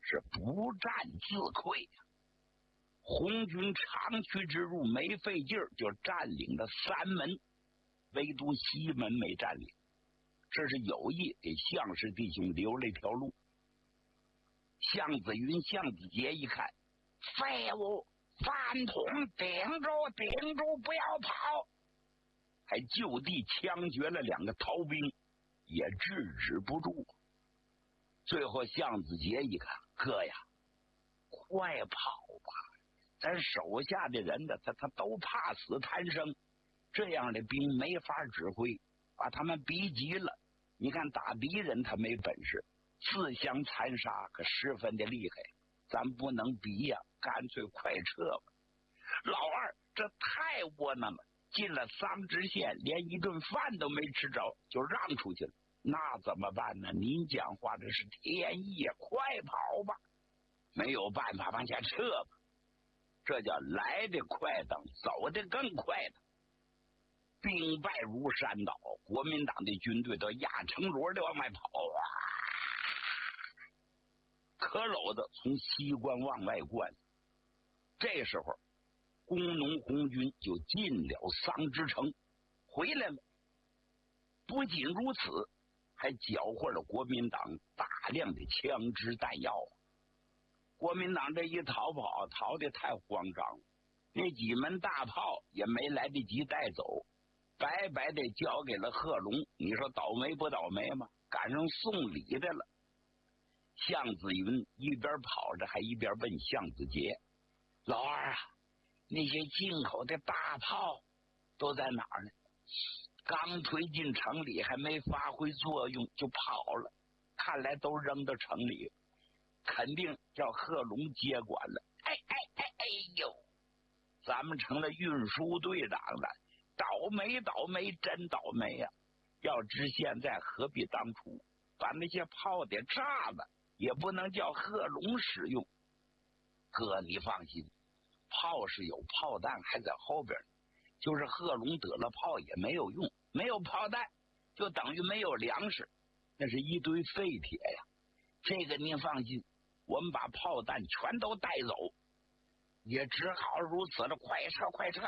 是不战自溃呀。红军长驱直入，没费劲儿就占领了三门，唯独西门没占领，这是有意给项氏弟兄留了一条路。项子云、项子杰一看，废物，饭桶，顶住，不要跑！还就地枪决了2个逃兵，也制止不住。最后项子杰一看，哥呀，快跑吧！咱手下的人呢，他都怕死贪生，这样的兵没法指挥，把他们逼急了。你看打敌人他没本事，自相残杀可十分的厉害，咱不能逼呀，干脆快撤吧。老二这太窝囊了，进了桑植县，连一顿饭都没吃着就让出去了，那怎么办呢？您讲话这是天意呀，快跑吧！没有办法，往前撤吧。这叫来的快等，走的更快的。兵败如山倒，国民党的军队都压成摞的往外跑啊！可篓子从西关往外灌，这时候工农红军就进了桑植城，回来了。不仅如此，还缴获了国民党大量的枪支弹药。国民党这一逃跑，逃得太慌张了，那几门大炮也没来得及带走，白白的交给了贺龙。你说倒霉不倒霉吗？赶上送礼的了。项子云一边跑着，还一边问项子杰：“老二啊，那些进口的大炮都在哪儿呢？刚推进城里，还没发挥作用就跑了，看来都扔到城里，肯定叫贺龙接管了。哎呦，咱们成了运输队长了，倒霉，真倒霉呀！要知现在何必当初，把那些炮给炸了，也不能叫贺龙使用。哥，你放心，炮是有，炮弹还在后边，就是贺龙得了炮也没有用，没有炮弹就等于没有粮食，那是一堆废铁呀。这个您放心，我们把炮弹全都带走，也只好如此了。快撤！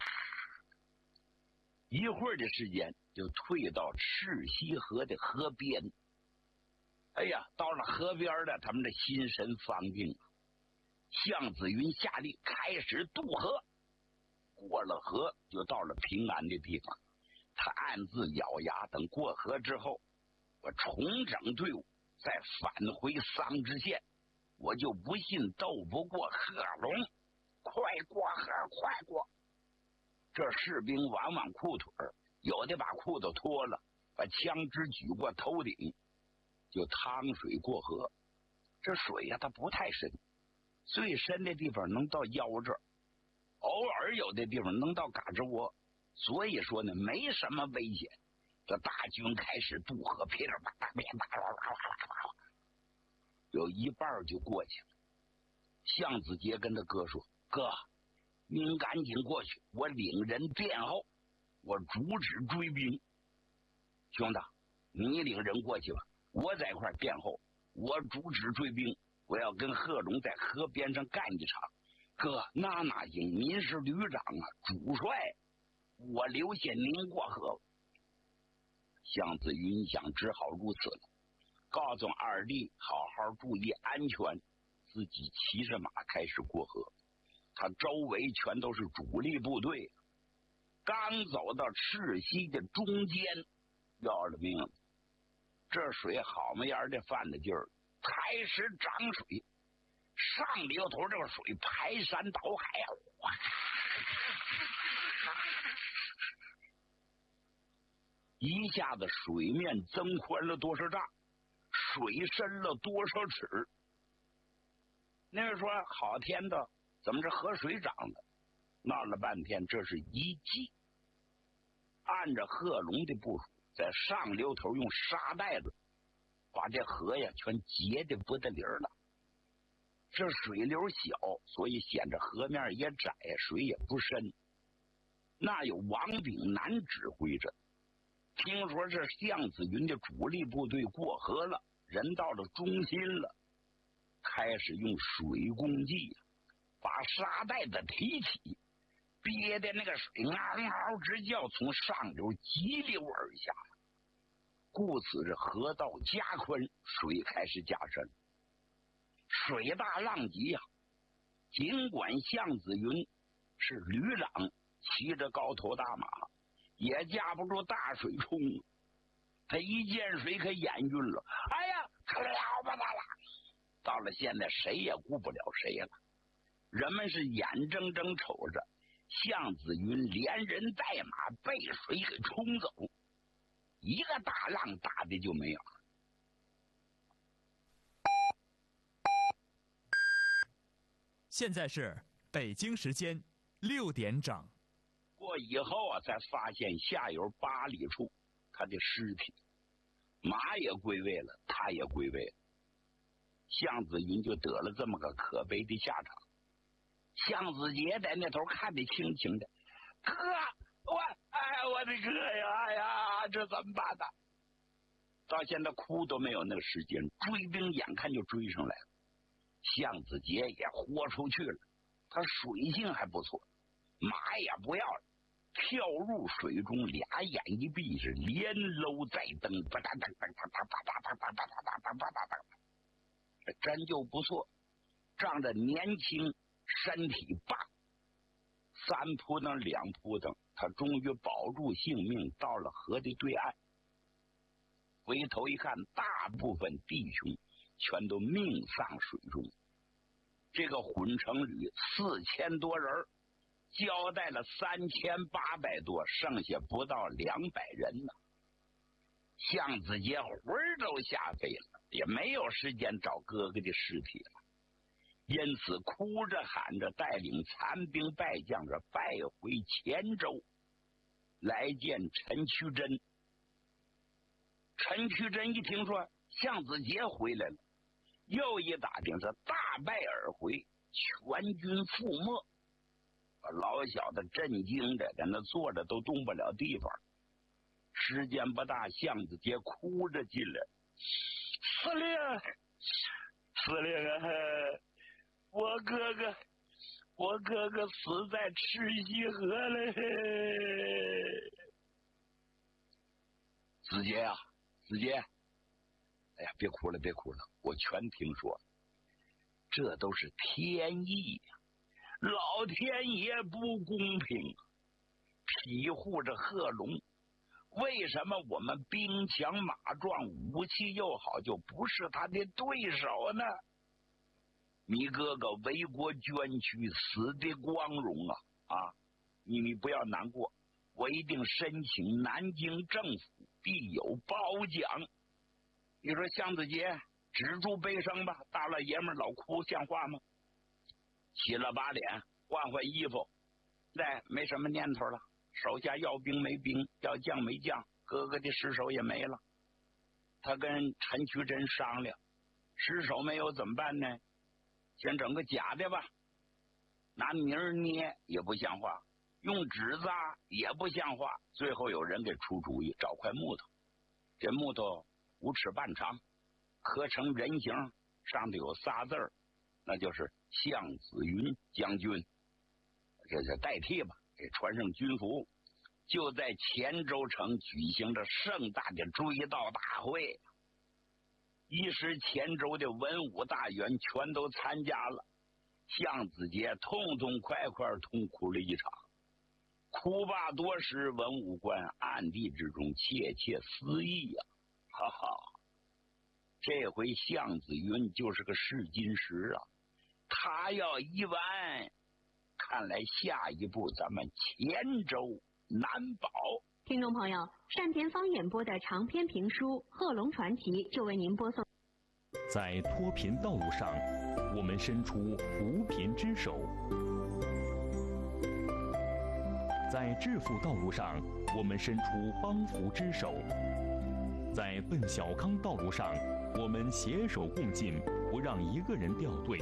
一会儿的时间就退到赤溪河的河边。哎呀，到了河边了，他们的心神方定。项子云下令开始渡河，过了河就到了平安的地方。他暗自咬牙，等过河之后，我重整队伍，再返回桑植县，我就不信斗不过贺龙。快过河，快过！这士兵往往裤腿儿，有的把裤子脱了，把枪支举过头顶，就趟水过河。这水呀，它不太深，最深的地方能到腰这儿，偶尔有的地方能到胳肢窝，所以说呢，没什么危险。这大军开始渡河，噼里啪啦，有一半就过去了。项子杰跟他哥说：“哥，您赶紧过去，我领人殿后，我主旨追兵。兄弟，你领人过去吧，我在一块殿后，我主旨追兵，我要跟贺龙在河边上干一场。哥，那哪行？您是旅长啊，主帅，我留下您过河。”项子云想只好如此了，告诉二弟好好注意安全，自己骑着马开始过河。他周围全都是主力部队，刚走到赤溪的中间，要了命了。这水好么样的泛的劲儿，开始涨水，上里头这个水排山倒海啊！哇！一下子水面增宽了多少丈，水深了多少尺。那人说好天的，怎么这河水涨了？闹了半天，这是一计。按照贺龙的部署，在上流头用沙袋子把这河呀全截的不得理了。这水流小，所以显着河面也窄，水也不深。那有王炳南指挥着，听说这项子云的主力部队过河了，人到了中心了， 开始用水攻击，把沙袋子提起，憋的那个水嗷嗷直叫，从上流急流而下。故此这河道加宽，水开始加深，水大浪急呀。尽管向子云是旅长，骑着高头大马，也架不住大水冲，他一见水可眼晕了。哎呀，可了不得了！到了现在，谁也顾不了谁了。人们是眼睁睁瞅着向子云连人带马被水给冲走，一个大浪打的就没有了。 现在是北京时间6点整。 过以后啊，才发现下游8里处他的尸体，马也归位了，他也归位了。向子云就得了这么个可悲的下场。向子杰在那头看得清清的，哥，我的哥呀，哎呀，这怎么办呢？到现在哭都没有那个时间，追兵眼看就追上来了。向子杰也豁出去了，他水性还不错，马也不要了，跳入水中，俩眼一闭，是连搂再蹬，吧嗒嗒嗒嗒嗒嗒嗒嗒嗒嗒嗒，这真就不错。仗着年轻，身体棒，3扑腾2扑腾，他终于保住性命，到了河的对岸。回头一看，大部分弟兄全都命丧水中。这个混成旅4000多人，交代了3800多，剩下不到200人呢。向子杰魂儿都吓飞了，也没有时间找哥哥的尸体了，因此哭着喊着带领残兵败将着败回黔州，来见陈渠珍。陈渠珍一听说向子杰回来了，又一打听是大败而回，全军覆没，把老小子震惊的在那坐着都动不了地方。时间不大，向子杰哭着进来，司令啊，我哥哥死在赤溪河了。子杰啊，子杰，哎呀，别哭了，我全听说，这都是天意呀，老天爷不公平，庇护着贺龙。为什么我们兵强马壮，武器又好，就不是他的对手呢？你哥哥为国捐躯，死的光荣啊！你不要难过，我一定申请南京政府，必有褒奖。你说向子杰，止住悲声吧，大老爷们老哭像话吗？洗了把脸，换衣服，再没什么念头了。手下要兵没兵，要将没将，哥哥的尸首也没了。他跟陈渠珍商量，尸首没有怎么办呢？先整个假的吧，拿泥儿捏也不像话，用纸扎也不像话。最后有人给出主意，找块木头，这木头5尺半长，刻成人形，上头有仨字儿，那就是向子云将军，这就代替吧，给穿上军服，就在黔州城举行着盛大的追悼大会。一时黔州的文武大员全都参加了，向子杰痛痛快快痛哭了一场。哭罢多时，文武官暗地之中窃窃私议呀，哈哈，这回向子云就是个试金石啊，他要一完，看来下一步咱们黔州难保。 听众朋友，单田芳演播的长篇评书《贺龙传奇》就为您播送。 在脱贫道路上，我们伸出扶贫之手；在致富道路上，我们伸出帮扶之手；在奔小康道路上，我们携手共进，不让一个人掉队。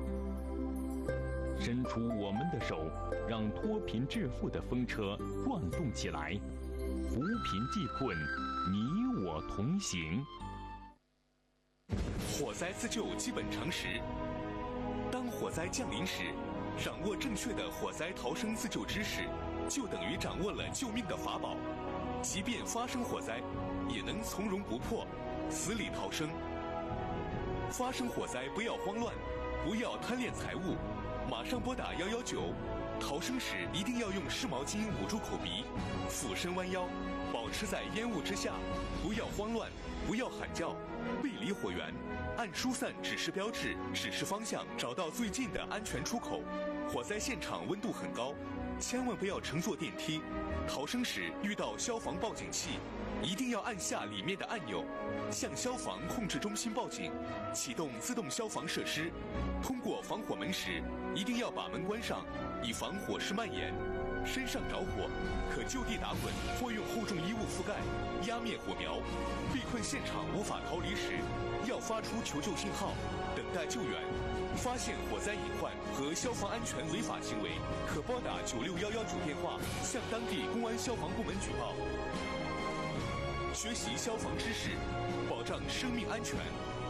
伸出我们的手，让脱贫致富的风车转动起来，扶贫济困，你我同行。 火灾自救基本常识。当火灾降临时，掌握正确的火灾逃生自救知识，就等于掌握了救命的法宝。即便发生火灾，也能从容不迫，死里逃生。发生火灾不要慌乱，不要贪恋财物，马上拨打119。逃生时一定要用湿毛巾捂住口鼻，俯身弯腰，保持在烟雾之下，不要慌乱，不要喊叫，背离火源，按疏散指示标志指示方向，找到最近的安全出口。火灾现场温度很高，千万不要乘坐电梯。逃生时遇到消防报警器，一定要按下里面的按钮，向消防控制中心报警，启动自动消防设施。通过防火门时，一定要把门关上，以防火势蔓延。身上着火，可就地打滚或用厚重衣物覆盖，压灭火苗。被困现场无法逃离时，要发出求救信号，等待救援。发现火灾隐患和消防安全违法行为，可拨打9611主电话，向当地公安消防部门举报。学习消防知识，保障生命安全。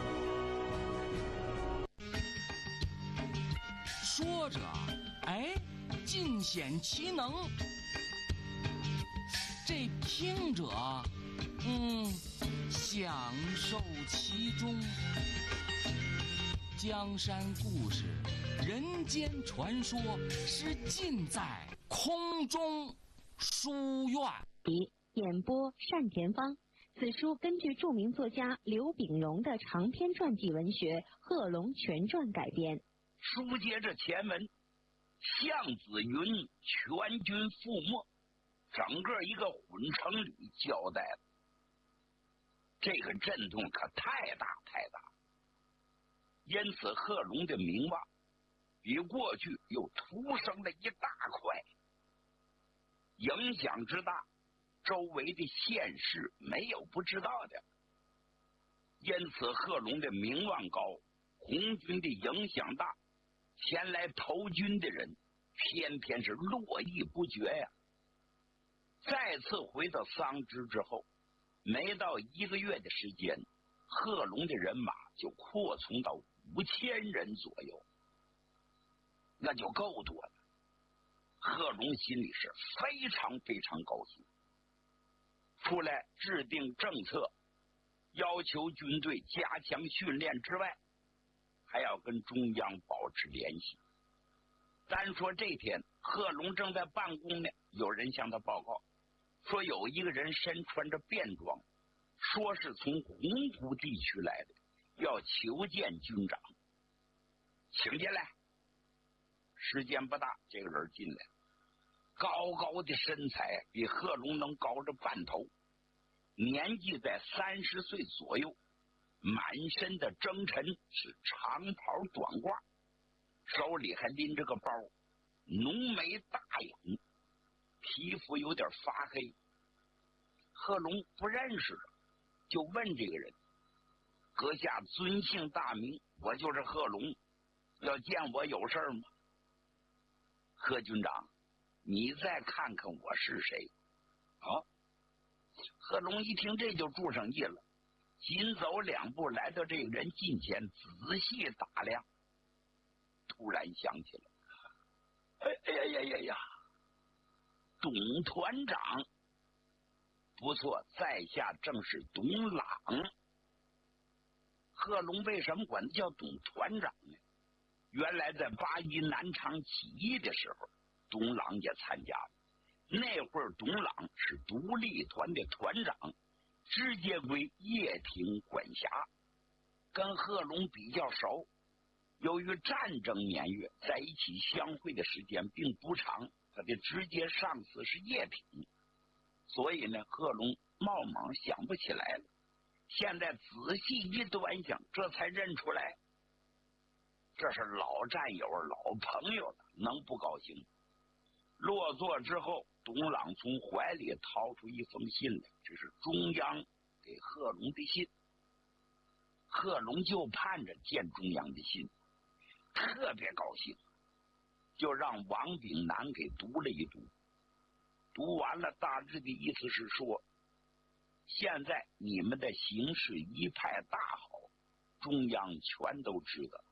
说着，哎，尽显其能；这听着，享受其中。江山故事，人间传说，是尽在空中书院。 演播单田芳。此书根据著名作家刘秉荣的长篇传记文学《贺龙全传》改编。 书接着前文，项子云全军覆没，整个一个混成旅交代了。这个震动可太大太大，因此贺龙的名望比过去又突升了一大块，影响之大，周围的县市没有不知道的。因此贺龙的名望高，红军的影响大，前来投军的人偏偏是络绎不绝呀。再次回到桑植之后，没到1个月的时间，贺龙的人马就扩充到5000人左右，那就够多了。贺龙心里是非常非常高兴，出来制定政策，要求军队加强训练之外，还要跟中央保持联系。单说这天，贺龙正在办公呢，有人向他报告说有一个人身穿着便装，说是从洪湖地区来的，要求见军长，请进来。时间不大，这个人进来，高高的身材，比贺龙能高着半头，年纪在30岁左右，满身的征尘，是长袍短褂，手里还拎着个包，浓眉大眼，皮肤有点发黑。贺龙不认识了，就问这个人：阁下尊姓大名？我就是贺龙，要见我有事吗？贺军长，你再看看我是谁？贺龙一听这就注上意了，紧走2步来到这个人近前，仔细打量，突然想起了，哎呀，董团长，不错，在下正是董朗。贺龙为什么管他叫董团长呢？原来在81南昌起义的时候，董朗也参加了。那会儿董朗是独立团的团长，直接归叶挺管辖，跟贺龙比较熟。由于战争年月，在一起相会的时间并不长，他的直接上司是叶挺，所以呢，贺龙冒莽想不起来了。现在仔细一端详，这才认出来，这是老战友、老朋友了，能不高兴？落座之后，董朗从怀里掏出一封信来，这是中央给贺龙的信。贺龙就盼着见中央的信，特别高兴，就让王炳南给读了一读。读完了，大致的意思是说，现在你们的形势一派大好， 中央全都知道。